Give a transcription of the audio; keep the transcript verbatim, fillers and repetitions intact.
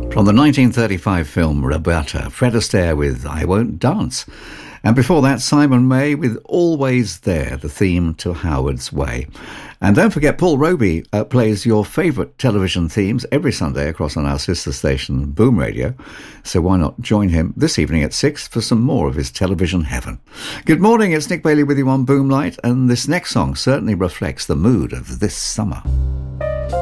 From the nineteen thirty-five film Roberta, Fred Astaire with I Won't Dance. And before that, Simon May with Always There, the theme to Howard's Way. And don't forget, Paul Roby uh, plays your favourite television themes every Sunday across on our sister station, Boom Radio. So why not join him this evening at six for some more of his television heaven. Good morning, it's Nick Bailey with you on Boomlight, and this next song certainly reflects the mood of this summer.